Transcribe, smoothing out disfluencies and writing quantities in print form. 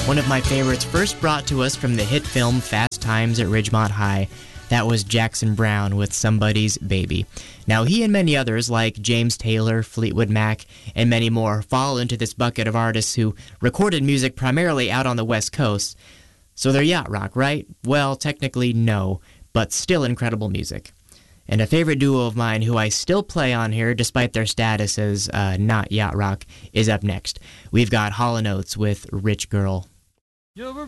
One of my favorites first brought to us from the hit film Fast Times at Ridgemont High. That was Jackson Browne with Somebody's Baby. Now, he and many others like James Taylor, Fleetwood Mac, and many more fall into this bucket of artists who recorded music primarily out on the West Coast. So they're yacht rock, right? Well, technically no, but still incredible music. And a favorite duo of mine who I still play on here despite their status as not yacht rock is up next. We've got Hall & Oates with Rich Girl.